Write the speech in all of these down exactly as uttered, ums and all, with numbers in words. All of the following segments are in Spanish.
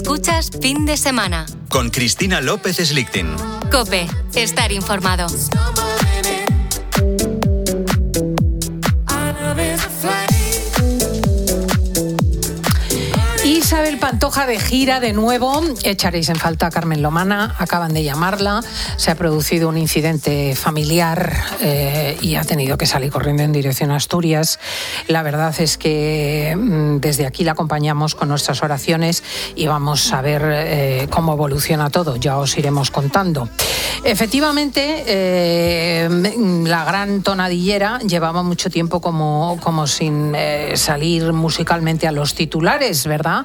Escuchas Fin de Semana. Con Cristina López Slichting. COPE. Estar informado. Isabel Pantoja de gira de nuevo. Echaréis en falta a Carmen Lomana. Acaban de llamarla. Se ha producido un incidente familiar eh, y ha tenido que salir corriendo en dirección a Asturias. La verdad es que mm, desde aquí la acompañamos con nuestras oraciones y vamos a ver eh, cómo evoluciona todo. Ya os iremos contando. Efectivamente, eh, la gran tonadillera llevaba mucho tiempo como, como sin eh, salir musicalmente a los titulares, ¿verdad?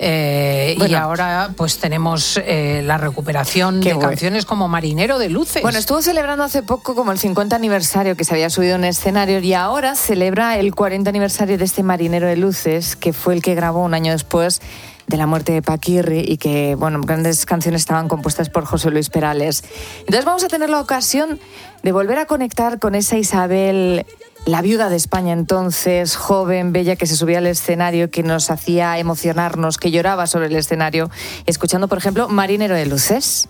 Eh, bueno, y ahora pues tenemos eh, la recuperación de bueno. canciones como Marinero de Luces. Bueno, estuvo celebrando hace poco como el cincuenta aniversario que se había subido en escenario y ahora celebra el cuarenta aniversario de este Marinero de Luces, que fue el que grabó un año después de la muerte de Paquirri y que, bueno, grandes canciones estaban compuestas por José Luis Perales. Entonces vamos a tener la ocasión de volver a conectar con esa Isabel, la viuda de España entonces, joven, bella, que se subía al escenario, que nos hacía emocionarnos, que lloraba sobre el escenario, escuchando, por ejemplo, Marinero de Luces.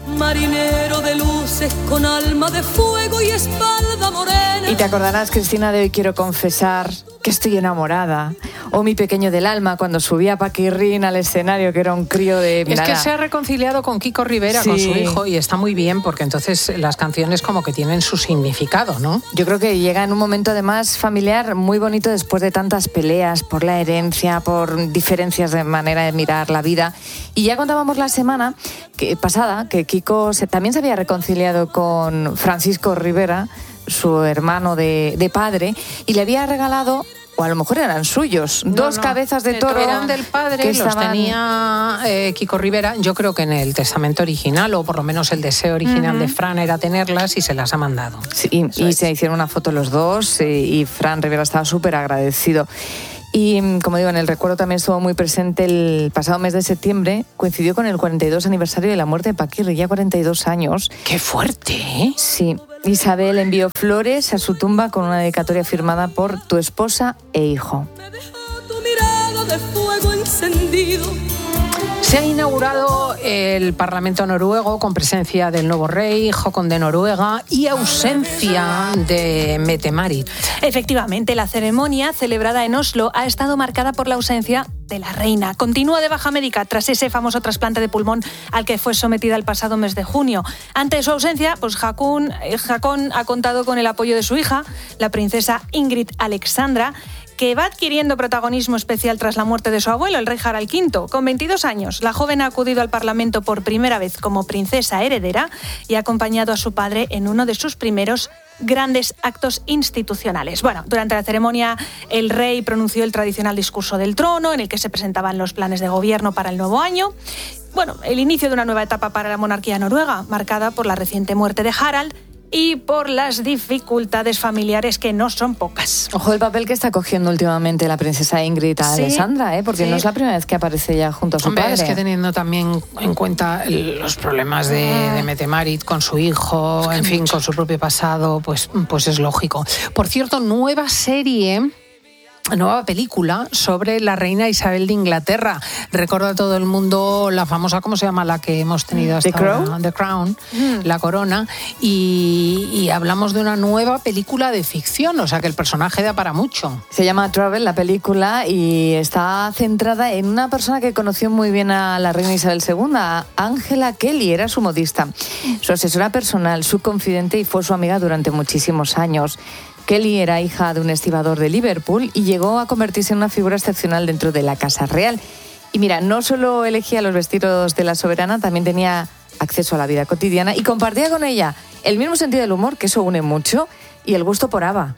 Marinero de luces con alma de fuego y espalda morena. Y te acordarás, Cristina, de Hoy quiero confesar que estoy enamorada. O Mi pequeño del alma, cuando subía Paquirrín al escenario, que era un crío de Mirada. Es que se ha reconciliado con Kiko Rivera, sí, con su hijo, y está muy bien, porque entonces las canciones como que tienen su significado, ¿no? Yo creo que llega en un momento además familiar muy bonito después de tantas peleas por la herencia, por diferencias de manera de mirar la vida. Y ya contábamos la semana que, pasada que Kiko se, también se había reconciliado con Francisco Rivera, su hermano de, de padre, y le había regalado, o a lo mejor eran suyos, no, dos no, cabezas de toro. Eran del padre, que los estaban... tenía eh, Kiko Rivera. Yo creo que en el testamento original, o por lo menos el deseo original uh-huh. de Fran era tenerlas, y se las ha mandado. Sí, y, y se hicieron una foto los dos, y, y Fran Rivera estaba súper agradecido. Y, como digo, en el recuerdo también estuvo muy presente el pasado mes de septiembre, coincidió con el cuarenta y dos aniversario de la muerte de Paquirri, ya cuarenta y dos años. ¡Qué fuerte! ¿eh? Sí. Isabel envió flores a su tumba con una dedicatoria firmada por tu esposa e hijo. Me deja tu mirada de fuego encendido. Se ha inaugurado el Parlamento noruego con presencia del nuevo rey, Håkon de Noruega, y ausencia de Mette-Marit. Efectivamente, la ceremonia celebrada en Oslo ha estado marcada por la ausencia de la reina. Continúa de baja médica tras ese famoso trasplante de pulmón al que fue sometida el pasado mes de junio. Ante su ausencia, pues Håkon, Håkon ha contado con el apoyo de su hija, la princesa Ingrid Alexandra, que va adquiriendo protagonismo especial tras la muerte de su abuelo, el rey Harald quinto. Con veintidós años, la joven ha acudido al Parlamento por primera vez como princesa heredera y ha acompañado a su padre en uno de sus primeros grandes actos institucionales. Bueno, durante la ceremonia el rey pronunció el tradicional discurso del trono, en el que se presentaban los planes de gobierno para el nuevo año. Bueno, el inicio de una nueva etapa para la monarquía noruega, marcada por la reciente muerte de Harald y por las dificultades familiares, que no son pocas. Ojo el papel que está cogiendo últimamente la princesa Ingrid a sí, Alexandra, ¿eh? porque sí. no es la primera vez que aparece ella junto a su Hombre, padre. Es que teniendo también en cuenta los problemas de, de Mette-Marit con su hijo, es que en fin, mucho. con su propio pasado, pues, pues es lógico. Por cierto, nueva serie... nueva película sobre la reina Isabel de Inglaterra. Recuerda a todo el mundo la famosa, ¿cómo se llama? La que hemos tenido hasta The Crown, ahora, The Crown mm. La Corona, y, y hablamos de una nueva película de ficción, o sea que el personaje da para mucho. Se llama Travel, la película, y está centrada en una persona que conoció muy bien a la reina Isabel segunda, Angela Kelly, era su modista, su asesora personal, su confidente, y fue su amiga durante muchísimos años. Kelly era hija de un estibador de Liverpool y llegó a convertirse en una figura excepcional dentro de la Casa Real. Y mira, no solo elegía los vestidos de la soberana, también tenía acceso a la vida cotidiana y compartía con ella el mismo sentido del humor, que eso une mucho, y el gusto por ABBA.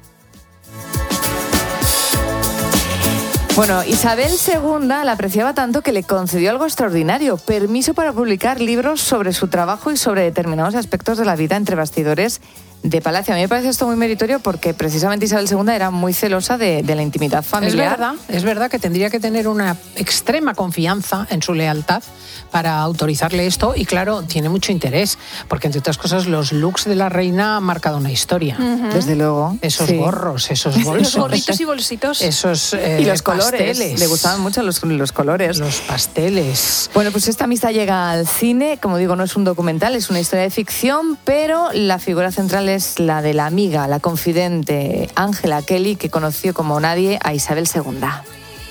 Bueno, Isabel segunda la apreciaba tanto que le concedió algo extraordinario, permiso para publicar libros sobre su trabajo y sobre determinados aspectos de la vida entre bastidores de palacio. A mí me parece esto muy meritorio porque precisamente Isabel segunda era muy celosa de, de la intimidad familiar. Es verdad, es verdad que tendría que tener una extrema confianza en su lealtad para autorizarle esto y claro, tiene mucho interés porque entre otras cosas los looks de la reina han marcado una historia. Uh-huh. Desde luego. Esos sí. gorros, esos bolsos. Los gorritos y bolsitos. Esos eh, y los colores. pasteles. Le gustaban mucho los, los colores. Los pasteles. Bueno, pues esta amistad llega al cine. Como digo, no es un documental, es una historia de ficción, pero la figura central es la de la amiga, la confidente Angela Kelly, que conoció como nadie a Isabel segunda.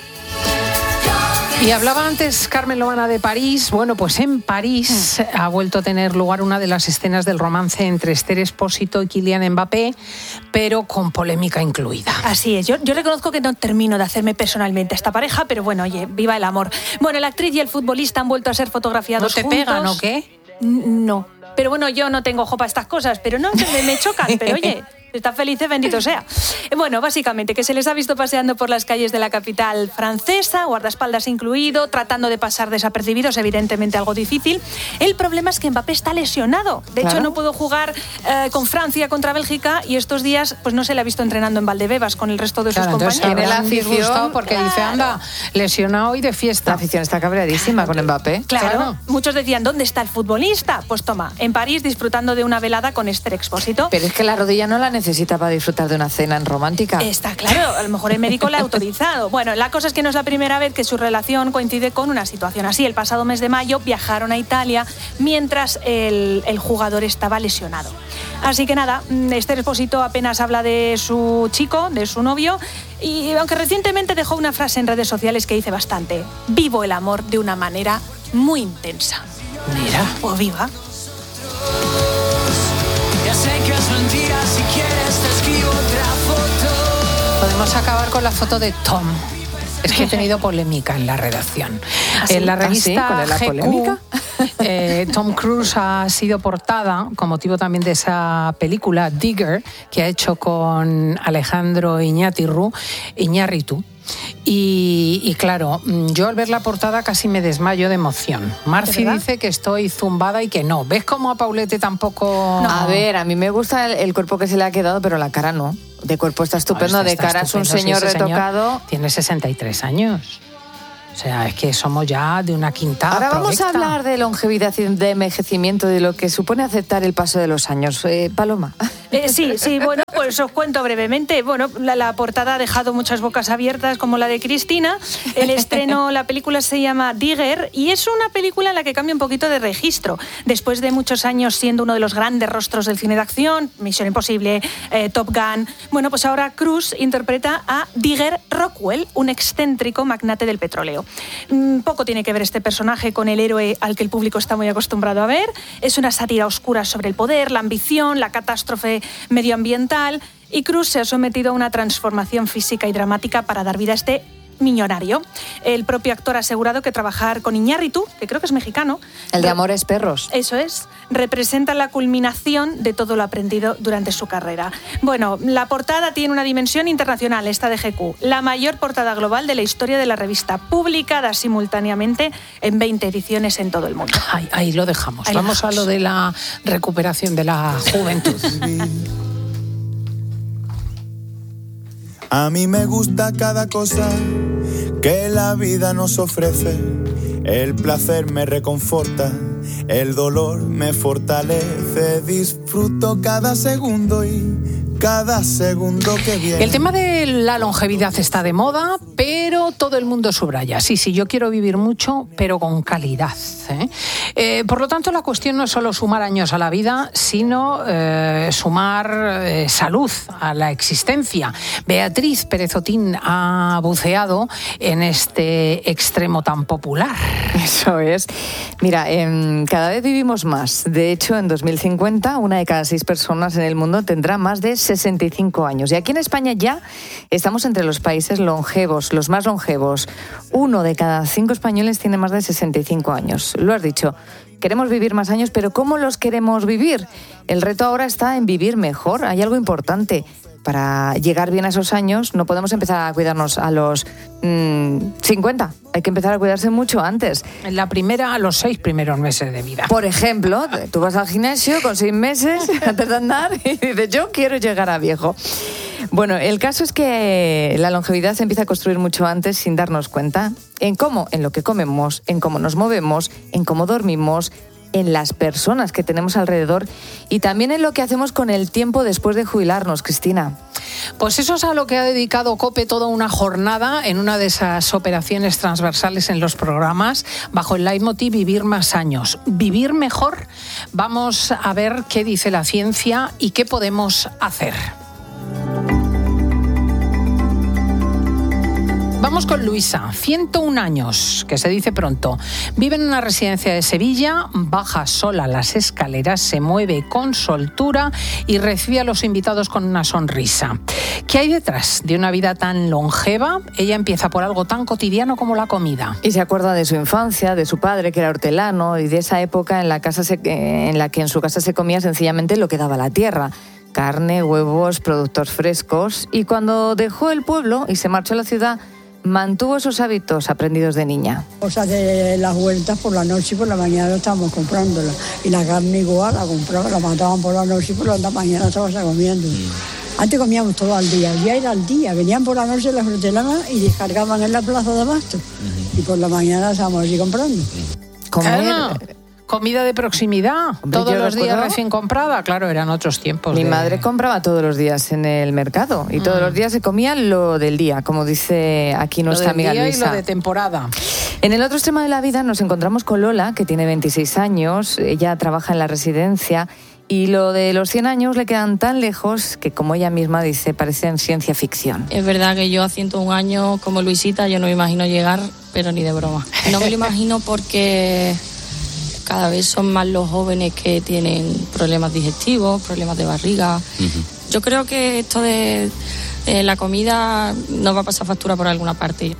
Y hablaba antes Carmen Lomana de París. Bueno, pues en París ha vuelto a tener lugar una de las escenas del romance entre Esther Expósito y Kylian Mbappé, pero con polémica incluida. Así es, yo, yo reconozco que no termino de hacerme personalmente a esta pareja, pero bueno, oye, viva el amor. Bueno, la actriz y el futbolista han vuelto a ser fotografiados juntos. ¿No te pegan o qué? No, pero bueno, yo no tengo ojo para estas cosas, pero no, me, me chocan, pero oye... Están felices, bendito sea. Bueno, básicamente que se les ha visto paseando por las calles de la capital francesa, guardaespaldas incluido, tratando de pasar desapercibidos, evidentemente algo difícil. El problema es que Mbappé está lesionado. De claro. hecho, no pudo jugar eh, con Francia contra Bélgica y estos días pues no se le ha visto entrenando en Valdebebas con el resto de sus claro, compañeros. Tiene la afición porque claro. dice, anda, lesionado y de fiesta. La afición está cabreadísima con Mbappé. Claro. claro. Muchos decían, ¿dónde está el futbolista? Pues toma, en París disfrutando de una velada con Esther Expósito. Pero es que la rodilla no la necesita para disfrutar de una cena en romántica. Está claro, a lo mejor el médico la ha autorizado. Bueno, la cosa es que no es la primera vez que su relación coincide con una situación así. El pasado mes de mayo viajaron a Italia mientras el, el jugador estaba lesionado. Así que nada, Esther Expósito apenas habla de su chico, de su novio, y aunque recientemente dejó una frase en redes sociales que dice bastante: vivo el amor de una manera muy intensa. Mira. O viva. Ya sé que es mentira, si quieres te escribo otra foto. Podemos acabar con la foto de Tom. Es que he tenido polémica en la redacción. ¿Así? En la revista ¿Ah, sí? ¿Cuál es la G Q, polémica? eh, Tom Cruise ha sido portada con motivo también de esa película Digger que ha hecho con Alejandro Iñárritu. Iñárritu. Y, y claro, yo al ver la portada casi me desmayo de emoción. Marci dice que estoy zumbada y que no. ¿Ves cómo a Paulete tampoco...? No. A ver, a mí me gusta el, el cuerpo que se le ha quedado, pero la cara no. De cuerpo está estupendo, no, está, de cara estupendo. Es un señor sí, retocado. Señor tiene sesenta y tres años. O sea, es que somos ya de una quinta. Ahora vamos proyecta. a hablar de longevidad y de envejecimiento, de lo que supone aceptar el paso de los años. Eh, Paloma. Eh, sí, sí, bueno, pues os cuento brevemente. Bueno, la, la portada ha dejado muchas bocas abiertas, como la de Cristina. El estreno, la película se llama Digger y es una película en la que cambia un poquito de registro. Después de muchos años siendo uno de los grandes rostros del cine de acción, Misión Imposible, eh, Top Gun, bueno, pues ahora Cruise interpreta a Digger Rockwell, un excéntrico magnate del petróleo. Mm, poco tiene que ver este personaje con el héroe al que el público está muy acostumbrado a ver. Es una sátira oscura sobre el poder, la ambición, la catástrofe medioambiental, y Cruise se ha sometido a una transformación física y dramática para dar vida a este millonario. El propio actor ha asegurado que trabajar con Iñárritu, que creo que es mexicano... El de Amores Perros. Eso es, representa la culminación de todo lo aprendido durante su carrera. Bueno, la portada tiene una dimensión internacional, esta de G Q, la mayor portada global de la historia de la revista, publicada simultáneamente en veinte ediciones en todo el mundo. Ahí, ahí lo dejamos. Ahí Vamos dejamos. a lo de la recuperación de la juventud. A mí me gusta cada cosa que la vida nos ofrece. El placer me reconforta, el dolor me fortalece. Disfruto cada segundo y cada segundo que viene. El tema de la longevidad está de moda, pero todo el mundo subraya. Sí, sí, yo quiero vivir mucho, pero con calidad. ¿eh? Eh, por lo tanto, la cuestión no es solo sumar años a la vida, sino eh, sumar eh, salud a la existencia. Beatriz Pérez Otín ha buceado en este extremo tan popular. Eso es. Mira, eh, cada vez vivimos más. De hecho, en dos mil cincuenta, una de cada seis personas en el mundo tendrá más de sesenta y cinco años. Y aquí en España ya estamos entre los países longevos, los más longevos. Uno de cada cinco españoles tiene más de sesenta y cinco años. Lo has dicho. Queremos vivir más años, pero ¿cómo los queremos vivir? El reto ahora está en vivir mejor. Hay algo importante. para llegar bien a esos años no podemos empezar a cuidarnos a los mmm, cincuenta. Hay que empezar a cuidarse mucho antes. En la primera, a los seis primeros meses de vida. Por ejemplo, tú vas al gimnasio con seis meses antes de andar y dices, yo quiero llegar a viejo. Bueno, el caso es que la longevidad se empieza a construir mucho antes sin darnos cuenta. ¿En cómo? En lo que comemos, en cómo nos movemos, en cómo dormimos, en las personas que tenemos alrededor y también en lo que hacemos con el tiempo después de jubilarnos, Cristina. Pues eso es a lo que ha dedicado COPE toda una jornada en una de esas operaciones transversales en los programas, bajo el leitmotiv Vivir más años. ¿Vivir mejor? Vamos a ver qué dice la ciencia y qué podemos hacer. Vamos con Luisa, ciento un años, que se dice pronto. Vive en una residencia de Sevilla, baja sola las escaleras, se mueve con soltura y recibe a los invitados con una sonrisa. ¿Qué hay detrás de una vida tan longeva? Ella empieza por algo tan cotidiano como la comida. Y se acuerda de su infancia, de su padre, que era hortelano, y de esa época en la, casa se, en la que en su casa se comía sencillamente lo que daba la tierra. Carne, huevos, productos frescos. Y cuando dejó el pueblo y se marchó a la ciudad, mantuvo esos hábitos aprendidos de niña. O sea, de las vueltas por la noche y por la mañana estábamos comprándola. Y la carne igual, la compraban, la mataban por la noche y por la mañana estábamos comiendo. Antes comíamos todo al día, el día era al día. Venían por la noche las hortelanas y descargaban en la plaza de abasto. Uh-huh. Y por la mañana estábamos allí comprando. Comer... Ah. Comida de proximidad, Hombre, todos los días recuerdo... recién comprada. Claro, eran otros tiempos. Mi de... madre compraba todos los días en el mercado y mm. todos los días se comía lo del día, como dice aquí nuestra lo del amiga día Luisa. Y lo de temporada. En el otro extremo de la vida nos encontramos con Lola, que tiene veintiséis años, ella trabaja en la residencia y lo de los cien años le quedan tan lejos que, como ella misma dice, parecen ciencia ficción. Es verdad que yo a ciento un años, como Luisita, yo no me imagino llegar, pero ni de broma. No me lo imagino porque... Cada vez son más los jóvenes que tienen problemas digestivos, problemas de barriga. Uh-huh. Yo creo que esto de eh, la comida nos va a pasar factura por alguna parte.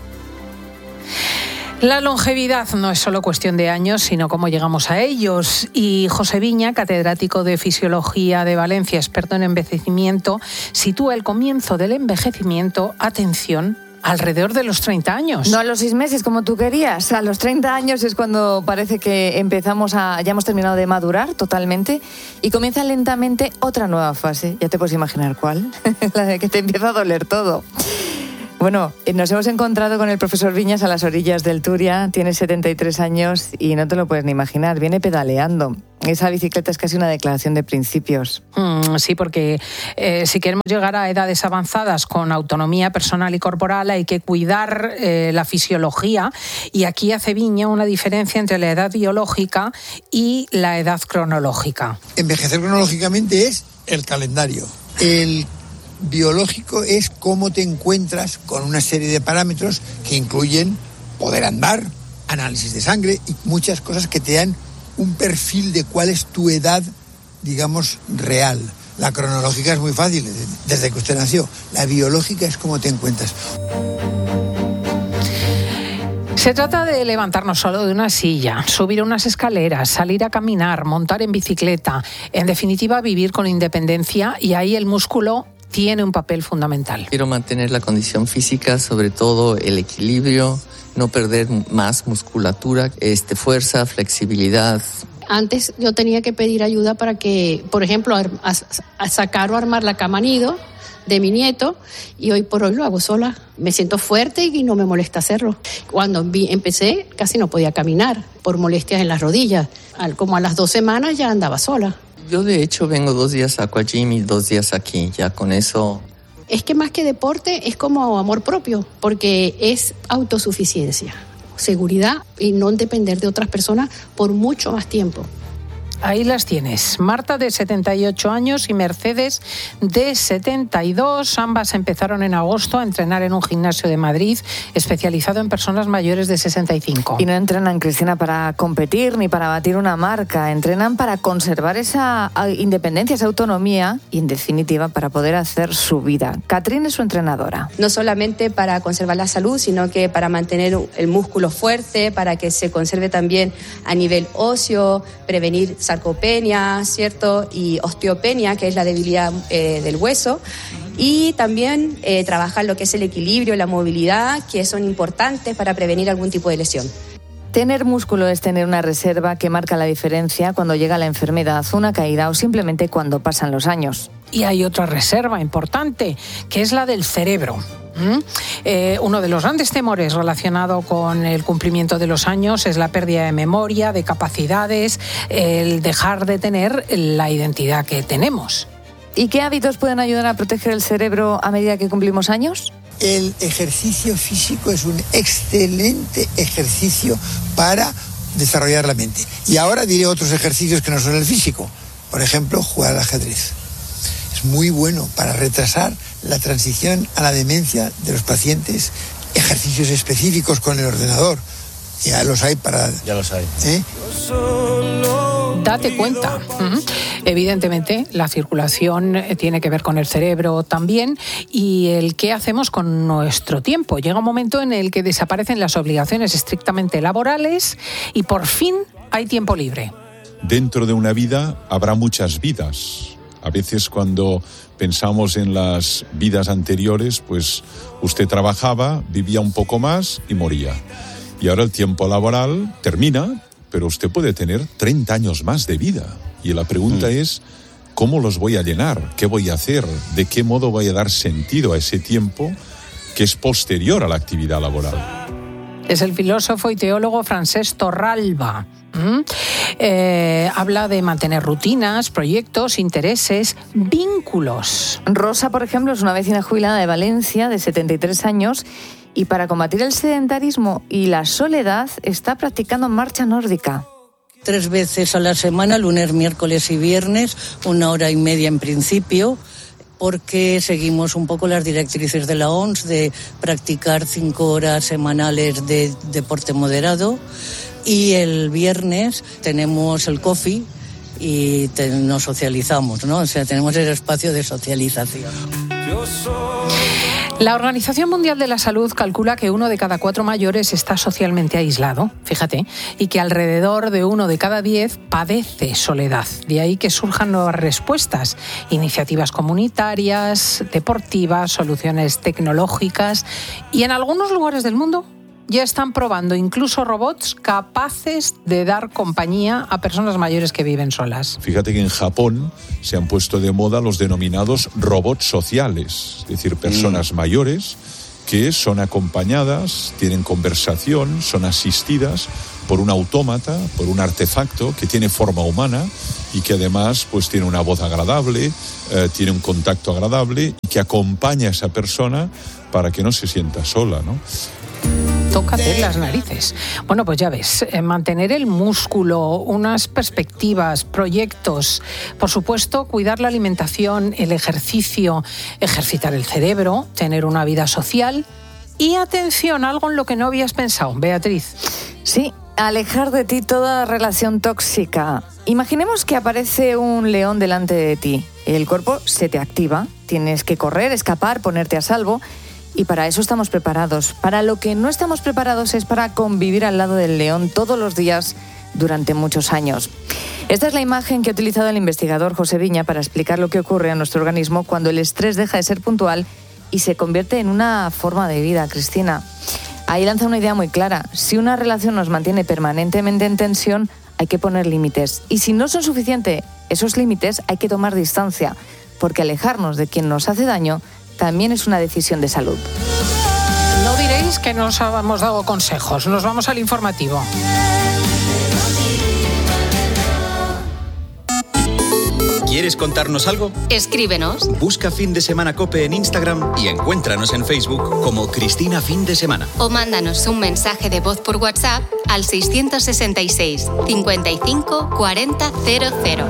La longevidad no es solo cuestión de años, sino cómo llegamos a ellos. Y José Viña, catedrático de Fisiología de Valencia, experto en envejecimiento, sitúa el comienzo del envejecimiento, atención, alrededor de los treinta años. No a los seis meses como tú querías. A los treinta años es cuando parece que empezamos a... Ya hemos terminado de madurar totalmente y comienza lentamente otra nueva fase. Ya te puedes imaginar cuál. La de que te empieza a doler todo. Bueno, nos hemos encontrado con el profesor Viñas a las orillas del Turia. Tiene setenta y tres años y no te lo puedes ni imaginar. Viene pedaleando. Esa bicicleta es casi una declaración de principios. Mm, sí, porque eh, si queremos llegar a edades avanzadas con autonomía personal y corporal hay que cuidar eh, la fisiología, y aquí hace Viña una diferencia entre la edad biológica y la edad cronológica. Envejecer cronológicamente es el calendario. El biológico es cómo te encuentras con una serie de parámetros que incluyen poder andar, análisis de sangre y muchas cosas que te dan un perfil de cuál es tu edad, digamos, real. La cronológica es muy fácil, desde que usted nació. La biológica es cómo te encuentras. Se trata de levantarnos solo de una silla, subir unas escaleras, salir a caminar, montar en bicicleta. En definitiva, vivir con independencia, y ahí el músculo tiene un papel fundamental. Quiero mantener la condición física, sobre todo el equilibrio, no perder más musculatura, este, fuerza, flexibilidad. Antes yo tenía que pedir ayuda para que, por ejemplo, a, a, a sacar o armar la cama nido de mi nieto, y hoy por hoy lo hago sola. Me siento fuerte y no me molesta hacerlo. Cuando vi, empecé casi no podía caminar por molestias en las rodillas. Al, como a las dos semanas ya andaba sola. Yo de hecho vengo dos días a Aquagym y dos días aquí, ya con eso. Es que más que deporte es como amor propio, porque es autosuficiencia, seguridad y no depender de otras personas por mucho más tiempo. Ahí las tienes. Marta, de setenta y ocho años, y Mercedes, de setenta y dos. Ambas empezaron en agosto a entrenar en un gimnasio de Madrid especializado en personas mayores de sesenta y cinco. Y no entrenan, Cristina, para competir ni para batir una marca. Entrenan para conservar esa independencia, esa autonomía y, en definitiva, para poder hacer su vida. Catrín es su entrenadora. No solamente para conservar la salud, sino que para mantener el músculo fuerte, para que se conserve también a nivel óseo, prevenir sarcopenia, ¿cierto? Y osteopenia, que es la debilidad eh, del hueso. Y también eh, trabajar lo que es el equilibrio, la movilidad, que son importantes para prevenir algún tipo de lesión. Tener músculo es tener una reserva que marca la diferencia cuando llega la enfermedad, una caída o simplemente cuando pasan los años. Y hay otra reserva importante, que es la del cerebro. ¿Mm? Eh, uno de los grandes temores relacionado con el cumplimiento de los años es la pérdida de memoria, de capacidades, el dejar de tener la identidad que tenemos. ¿Y qué hábitos pueden ayudar a proteger el cerebro a medida que cumplimos años? El ejercicio físico es un excelente ejercicio para desarrollar la mente. Y ahora diré otros ejercicios que no son el físico. Por ejemplo, jugar al ajedrez. Es muy bueno para retrasar la transición a la demencia de los pacientes. Ejercicios específicos con el ordenador. Ya los hay para... Ya los hay. ¿Eh? Date cuenta. Uh-huh. Evidentemente, la circulación tiene que ver con el cerebro también y el qué hacemos con nuestro tiempo. Llega un momento en el que desaparecen las obligaciones estrictamente laborales y por fin hay tiempo libre. Dentro de una vida habrá muchas vidas. A veces cuando pensamos en las vidas anteriores, pues usted trabajaba, vivía un poco más y moría. Y ahora el tiempo laboral termina, pero usted puede tener treinta años más de vida. Y la pregunta mm. es, ¿cómo los voy a llenar? ¿Qué voy a hacer? ¿De qué modo voy a dar sentido a ese tiempo que es posterior a la actividad laboral? Es el filósofo y teólogo Francesc Torralba. ¿Mm? Eh, habla de mantener rutinas, proyectos, intereses, vínculos. Rosa, por ejemplo, es una vecina jubilada de Valencia de setenta y tres años y para combatir el sedentarismo y la soledad está practicando marcha nórdica. Tres veces a la semana, lunes, miércoles y viernes, una hora y media en principio, porque seguimos un poco las directrices de la O M S de practicar cinco horas semanales de deporte moderado. Y el viernes tenemos el coffee y te, nos socializamos, ¿no? O sea, tenemos ese espacio de socialización. La Organización Mundial de la Salud calcula que uno de cada cuatro mayores está socialmente aislado, fíjate, y que alrededor de uno de cada diez padece soledad. De ahí que surjan nuevas respuestas, iniciativas comunitarias, deportivas, soluciones tecnológicas y en algunos lugares del mundo ya están probando incluso robots capaces de dar compañía a personas mayores que viven solas. Fíjate que en Japón se han puesto de moda los denominados robots sociales, es decir, personas mm. mayores que son acompañadas, tienen conversación, son asistidas por un autómata, por un artefacto que tiene forma humana y que además pues tiene una voz agradable, eh, tiene un contacto agradable y que acompaña a esa persona para que no se sienta sola, ¿no? Tócate las narices. Bueno, pues ya ves, eh, mantener el músculo, unas perspectivas, proyectos, por supuesto, cuidar la alimentación, el ejercicio, ejercitar el cerebro, tener una vida social y, atención, algo en lo que no habías pensado, Beatriz. Sí, alejar de ti toda relación tóxica. Imaginemos que aparece un león delante de ti. El cuerpo se te activa, tienes que correr, escapar, ponerte a salvo. Y para eso estamos preparados. Para lo que no estamos preparados es para convivir al lado del león todos los días durante muchos años. Esta es la imagen que ha utilizado el investigador José Viña para explicar lo que ocurre a nuestro organismo cuando el estrés deja de ser puntual y se convierte en una forma de vida, Cristina. Ahí lanza una idea muy clara. Si una relación nos mantiene permanentemente en tensión, hay que poner límites. Y si no son suficientes esos límites, hay que tomar distancia, porque alejarnos de quien nos hace daño también es una decisión de salud. No diréis que nos hemos dado consejos. Nos vamos al informativo. ¿Quieres contarnos algo? Escríbenos. Busca Fin de Semana COPE en Instagram y encuéntranos en Facebook como Cristina Fin de Semana. O mándanos un mensaje de voz por WhatsApp al seiscientos sesenta y seis, cincuenta y cinco, cuarenta, cero cero.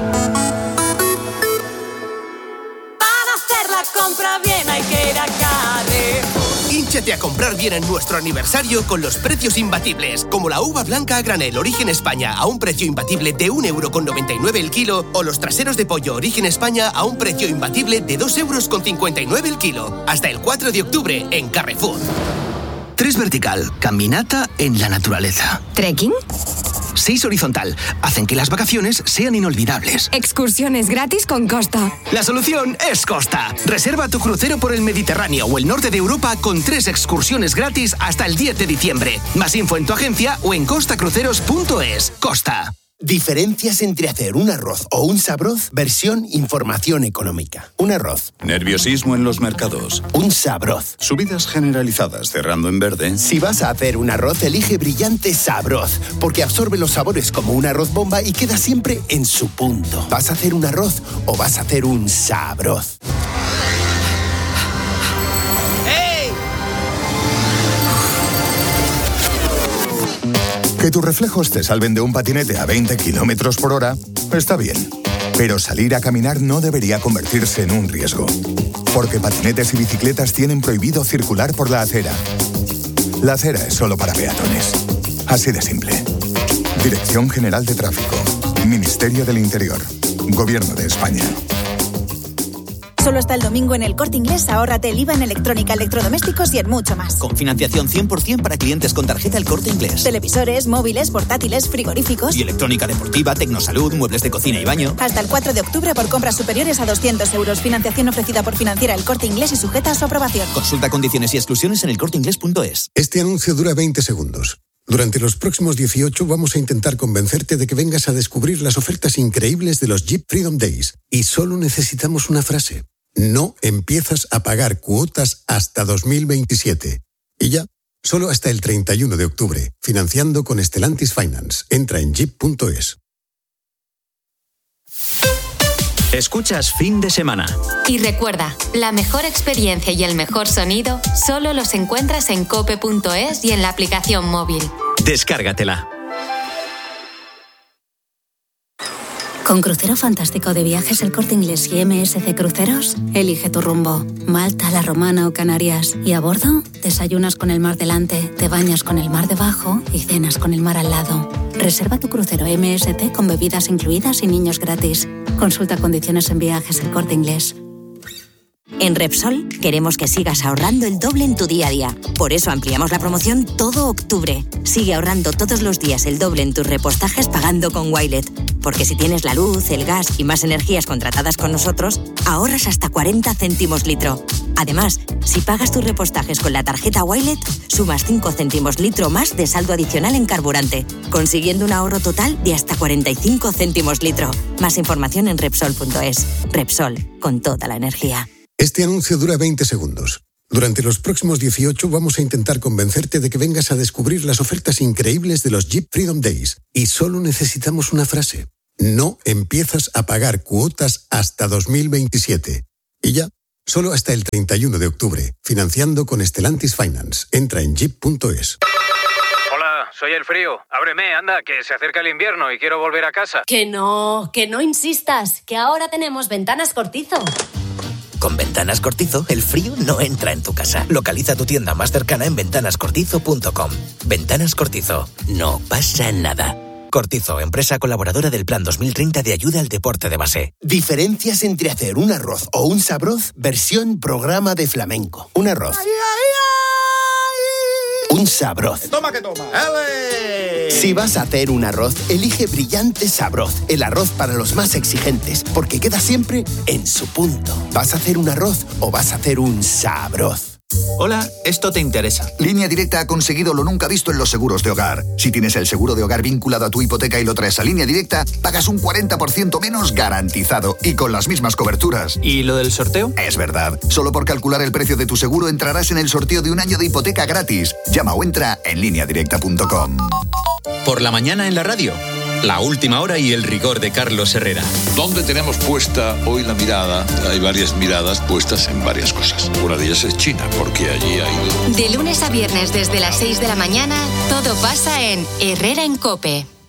Compra bien, hay que ir a Carrefour. Hínchate a comprar bien en nuestro aniversario con los precios imbatibles, como la uva blanca a granel Origen España a un precio imbatible de un euro con noventa y nueve el kilo, o los traseros de pollo Origen España a un precio imbatible de dos euros con cincuenta y nueve el kilo. Hasta el cuatro de octubre en Carrefour. Tres Vertical, caminata en la naturaleza. ¿Trekking? seis horizontal. Hacen que las vacaciones sean inolvidables. Excursiones gratis con Costa. La solución es Costa. Reserva tu crucero por el Mediterráneo o el norte de Europa con tres excursiones gratis hasta el diez de diciembre. Más info en tu agencia o en costa cruceros punto es. Costa. Diferencias entre hacer un arroz o un sabroz, versión información económica. Un arroz. Nerviosismo en los mercados. Un sabroz. Subidas generalizadas cerrando en verde. Si vas a hacer un arroz, elige Brillante Sabroz, porque absorbe los sabores como un arroz bomba y queda siempre en su punto. ¿Vas a hacer un arroz o vas a hacer un sabroz? Que tus reflejos te salven de un patinete a veinte kilómetros por hora está bien, pero salir a caminar no debería convertirse en un riesgo, porque patinetes y bicicletas tienen prohibido circular por la acera. La acera es solo para peatones. Así de simple. Dirección General de Tráfico. Ministerio del Interior. Gobierno de España. Solo hasta el domingo en El Corte Inglés, ahórrate el I V A en electrónica, electrodomésticos y en mucho más. Con financiación cien por ciento para clientes con tarjeta El Corte Inglés. Televisores, móviles, portátiles, frigoríficos. Y electrónica deportiva, tecnosalud, muebles de cocina y baño. Hasta el cuatro de octubre por compras superiores a doscientos euros. Financiación ofrecida por Financiera El Corte Inglés y sujeta a su aprobación. Consulta condiciones y exclusiones en el corte inglés punto es. Este anuncio dura veinte segundos. Durante los próximos dieciocho vamos a intentar convencerte de que vengas a descubrir las ofertas increíbles de los Jeep Freedom Days. Y solo necesitamos una frase. No empiezas a pagar cuotas hasta dos mil veintisiete. Y ya, solo hasta el treinta y uno de octubre, financiando con Stellantis Finance. Entra en jeep punto es. Escuchas Fin de Semana. Y recuerda, la mejor experiencia y el mejor sonido solo los encuentras en cope punto es y en la aplicación móvil. Descárgatela. Con Crucero Fantástico de Viajes El Corte Inglés y M S C Cruceros, elige tu rumbo. Malta, La Romana o Canarias. Y a bordo, desayunas con el mar delante, te bañas con el mar debajo y cenas con el mar al lado. Reserva tu crucero M S C con bebidas incluidas y niños gratis. Consulta condiciones en Viajes El Corte Inglés. En Repsol queremos que sigas ahorrando el doble en tu día a día. Por eso ampliamos la promoción todo octubre. Sigue ahorrando todos los días el doble en tus repostajes pagando con Wilet. Porque si tienes la luz, el gas y más energías contratadas con nosotros, ahorras hasta cuarenta céntimos litro. Además, si pagas tus repostajes con la tarjeta Wilet, sumas cinco céntimos litro más de saldo adicional en carburante, consiguiendo un ahorro total de hasta cuarenta y cinco céntimos litro. Más información en Repsol punto es. Repsol, con toda la energía. Este anuncio dura veinte segundos. Durante los próximos dieciocho vamos a intentar convencerte de que vengas a descubrir las ofertas increíbles de los Jeep Freedom Days. Y solo necesitamos una frase. No empiezas a pagar cuotas hasta dos mil veintisiete. Y ya, solo hasta el treinta y uno de octubre, financiando con Stellantis Finance. Entra en jeep punto es. Hola, soy el frío. Ábreme, anda, que se acerca el invierno y quiero volver a casa. Que no, que no insistas, que ahora tenemos Ventanas Cortizo. Con Ventanas Cortizo, el frío no entra en tu casa. Localiza tu tienda más cercana en ventanas cortizo punto com. Ventanas Cortizo. No pasa nada. Cortizo, empresa colaboradora del Plan dos mil treinta de ayuda al deporte de base. Diferencias entre hacer un arroz o un sabroz, versión programa de flamenco. Un arroz. Ay, ay, ay. Un sabroz. Toma que toma. ¡Ale! Si vas a hacer un arroz, elige Brillante Sabroz, el arroz para los más exigentes, porque queda siempre en su punto. ¿Vas a hacer un arroz o vas a hacer un sabroz? Hola, esto te interesa. Línea Directa ha conseguido lo nunca visto en los seguros de hogar. Si tienes el seguro de hogar vinculado a tu hipoteca y lo traes a Línea Directa, pagas un cuarenta por ciento menos garantizado y con las mismas coberturas. ¿Y lo del sorteo? Es verdad. Solo por calcular el precio de tu seguro entrarás en el sorteo de un año de hipoteca gratis. Llama o entra en línea directa punto com. Por la mañana en la radio. La última hora y el rigor de Carlos Herrera. ¿Dónde tenemos puesta hoy la mirada? Hay varias miradas puestas en varias cosas. Una de ellas es China, porque allí ha ido... De lunes a viernes desde las seis de la mañana, todo pasa en Herrera en COPE.